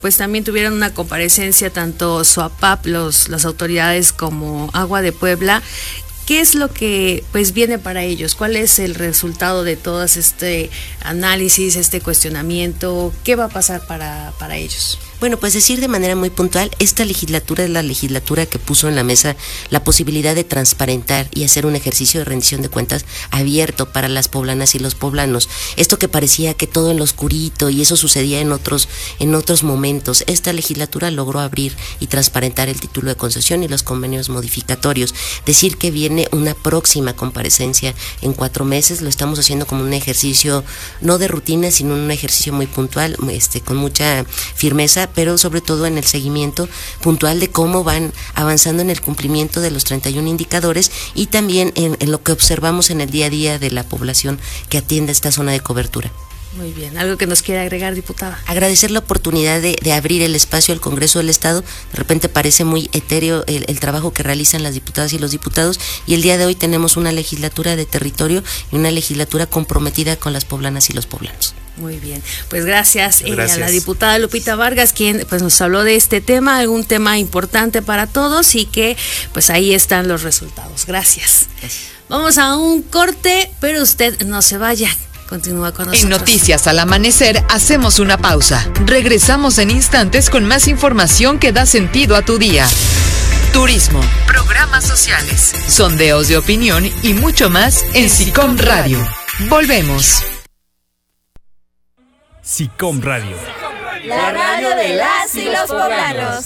Pues también tuvieron una comparecencia tanto SOAPAP, las autoridades, como Agua de Puebla. ¿Qué es lo que pues viene para ellos? ¿Cuál es el resultado de todo este análisis, este cuestionamiento? ¿Qué va a pasar para ellos? Bueno, pues decir de manera muy puntual, esta legislatura es la legislatura que puso en la mesa la posibilidad de transparentar y hacer un ejercicio de rendición de cuentas abierto para las poblanas y los poblanos. Esto que parecía que todo en lo oscurito, y eso sucedía en otros momentos. Esta legislatura logró abrir y transparentar el título de concesión y los convenios modificatorios. Decir que viene una próxima comparecencia en 4 meses, lo estamos haciendo como un ejercicio no de rutina, sino un ejercicio muy puntual, con mucha firmeza, pero sobre todo en el seguimiento puntual de cómo van avanzando en el cumplimiento de los 31 indicadores y también en lo que observamos en el día a día de la población que atiende esta zona de cobertura. Muy bien, ¿algo que nos quiera agregar, diputada? Agradecer la oportunidad de abrir el espacio al Congreso del Estado. De repente parece muy etéreo el trabajo que realizan las diputadas y los diputados, y el día de hoy tenemos una legislatura de territorio y una legislatura comprometida con las poblanas y los poblanos. Muy bien, pues gracias. A la diputada Lupita Vargas, quien pues nos habló de este tema, un tema importante para todos, y que pues ahí están los resultados. Gracias. Vamos a un corte, pero usted no se vaya. Continúa con nosotros. En Noticias al Amanecer hacemos una pausa. Regresamos en instantes con más información que da sentido a tu día. Turismo, programas sociales, sondeos de opinión y mucho más en SICOM Radio. Volvemos. SICOM Radio. La radio de las y los poblanos.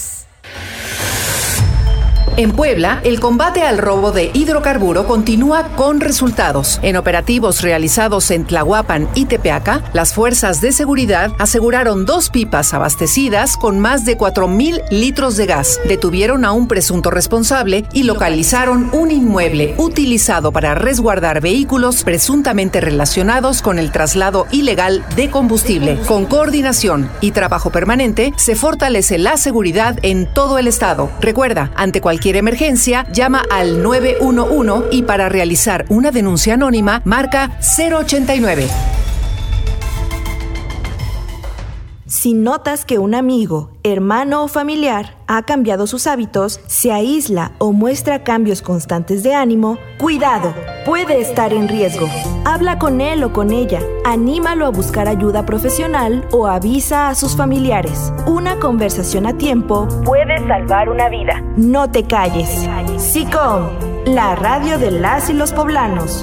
En Puebla, el combate al robo de hidrocarburo continúa con resultados. En operativos realizados en Tlahuapan y Tepeaca, las fuerzas de seguridad aseguraron 2 pipas abastecidas con más de 4,000 litros de gas. Detuvieron a un presunto responsable y localizaron un inmueble utilizado para resguardar vehículos presuntamente relacionados con el traslado ilegal de combustible. Con coordinación y trabajo permanente, se fortalece la seguridad en todo el estado. Recuerda, ante cualquier emergencia, llama al 911 y para realizar una denuncia anónima, marca 089. Si notas que un amigo, hermano o familiar ha cambiado sus hábitos, se aísla o muestra cambios constantes de ánimo, cuidado, puede estar en riesgo. Habla con él o con ella, anímalo a buscar ayuda profesional o avisa a sus familiares. Una conversación a tiempo puede salvar una vida. No te calles. SICOM, la radio de las y los poblanos.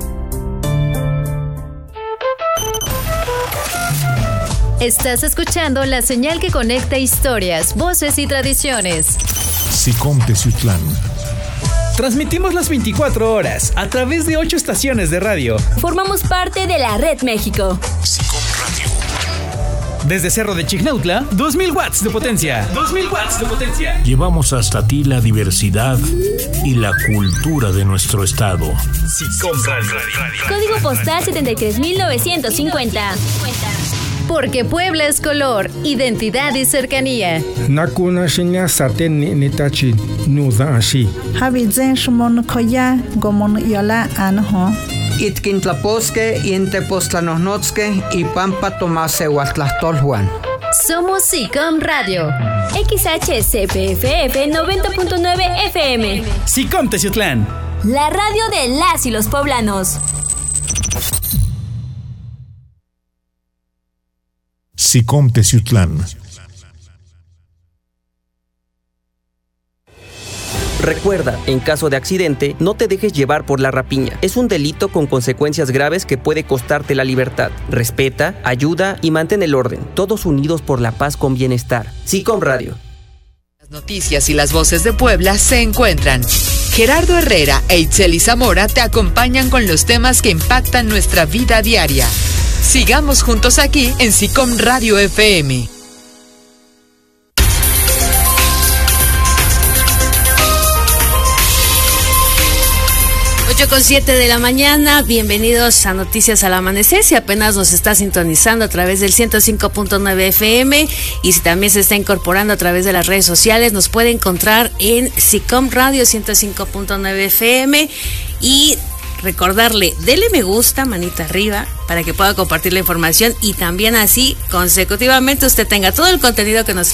Estás escuchando la señal que conecta historias, voces y tradiciones. SICOM Teciutlán. Transmitimos las 24 horas a través de 8 estaciones de radio. Formamos parte de la Red México. SICOM Radio. Desde Cerro de Chignautla, 2,000 watts de potencia. 2,000 watts de potencia. Llevamos hasta ti la diversidad y la cultura de nuestro estado. SICOM Radio. Código postal 73,950. Porque Puebla es color, identidad y cercanía. Nakuna shinya saten nitachi nuda ashi. Habizen shmon koya gomon yola anho. Itkintlaposque y Intepostlanosnotzque y Pampa Tomase Huatlastolhuan. Somos SICOM Radio. XHCPFF 90.9 FM. SICOM Teciutlán. La radio de las y los poblanos. SICOM Teciutlán. Recuerda, en caso de accidente, no te dejes llevar por la rapiña. Es un delito con consecuencias graves que puede costarte la libertad. Respeta, ayuda y mantén el orden. Todos unidos por la paz con bienestar. SICOM Radio. Las noticias y las voces de Puebla se encuentran. Gerardo Herrera e Itzeli Zamora te acompañan con los temas que impactan nuestra vida diaria. Sigamos juntos aquí en SICOM Radio FM. 8:07 de la mañana, bienvenidos a Noticias al Amanecer. Si apenas nos está sintonizando a través del 105.9 FM y si también se está incorporando a través de las redes sociales, nos puede encontrar en SICOM Radio 105.9 FM y recordarle, dele me gusta, manita arriba, para que pueda compartir la información y también así consecutivamente usted tenga todo el contenido que nos